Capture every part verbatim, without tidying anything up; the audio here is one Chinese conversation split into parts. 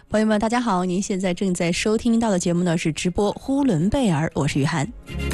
朋友们，大家好！您现在正在收听到的节目呢是直播呼伦贝尔，我是雨涵。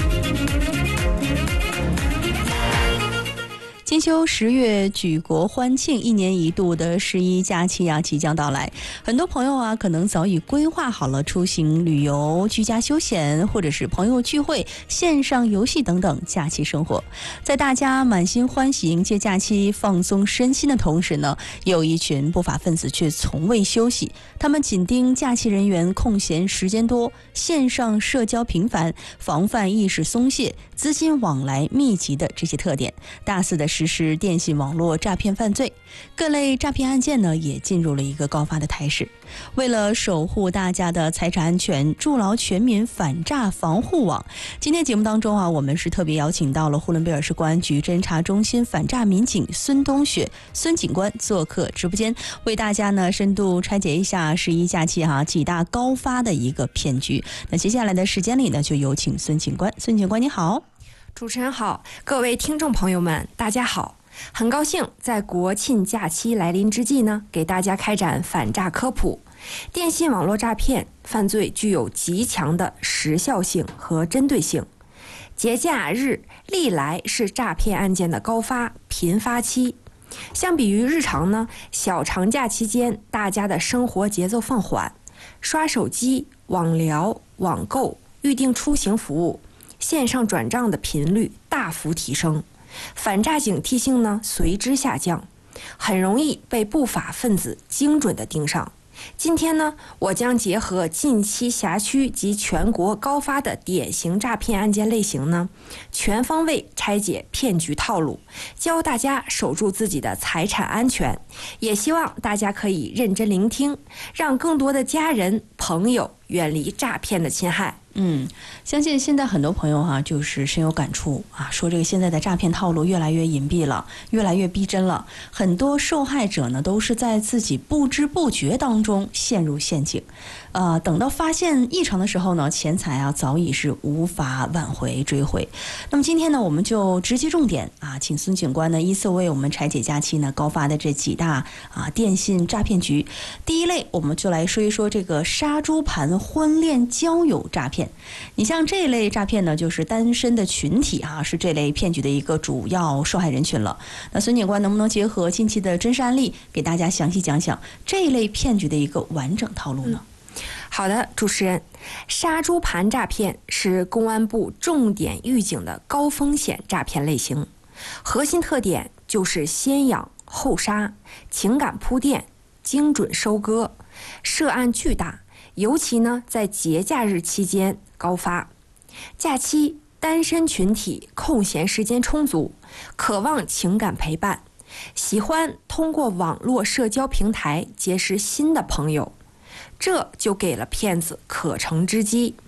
金秋十月举国欢庆，一年一度的十一假期啊即将到来，很多朋友啊可能早已规划好了出行旅游、居家休闲，或者是朋友聚会、线上游戏等等假期生活。在大家满心欢喜迎接假期、放松身心的同时呢，有一群不法分子却从未休息，他们紧盯假期人员空闲时间多、线上社交频繁、防范意识松懈、资金往来密集的这些特点，大肆的实施电信网络诈骗犯罪，各类诈骗案件呢也进入了一个高发的态势。为了守护大家的财产安全，筑牢全民反诈防护网，今天节目当中啊，我们是特别邀请到了呼伦贝尔市公安局侦查中心反诈民警孙东雪孙警官做客直播间，为大家呢深度拆解一下十一假期哈、啊、几大高发的一个骗局。那接下来的时间里呢，就有请孙警官。孙警官你好。 主持人好，各位听众朋友们大家好，很高兴在国庆假期来临之际呢，给大家开展反诈科普。电信网络诈骗犯罪具有极强的时效性和针对性，节假日历来是诈骗案件的高发频发期。相比于日常呢，小长假期间大家的生活节奏放缓，刷手机、网聊、网购、预订出行服务，线上转账的频率大幅提升，反诈警惕性呢随之下降，很容易被不法分子精准的盯上。今天呢，我将结合近期辖区及全国高发的典型诈骗案件类型呢，全方位拆解骗局套路，教大家守住自己的财产安全。也希望大家可以认真聆听，让更多的家人朋友远离诈骗的侵害。 嗯，相信现在很多朋友哈、啊，就是深有感触啊，说这个现在的诈骗套路越来越隐蔽了，越来越逼真了，很多受害者呢都是在自己不知不觉当中陷入陷阱，呃，等到发现异常的时候呢，钱财啊早已是无法挽回追回。那么今天呢，我们就直击重点啊，请孙警官呢依次为我们拆解假期呢高发的这几大啊电信诈骗局。第一类，我们就来说一说这个杀猪盘婚恋交友诈骗。你像这类诈骗呢，就是单身的群体哈、啊，是这类骗局的一个主要受害人群了。那孙警官能不能结合近期的真实案例，给大家详细讲讲这类骗局的一个完整套路呢？ 嗯、好的，主持人，杀猪盘诈骗是公安部重点预警的高风险诈骗类型，核心特点就是先养后杀，情感铺垫，精准收割，涉案巨大。尤其呢，在节假日期间高发。假期单身群体空闲时间充足，渴望情感陪伴，喜欢通过网络社交平台结识新的朋友，这就给了骗子可乘之机。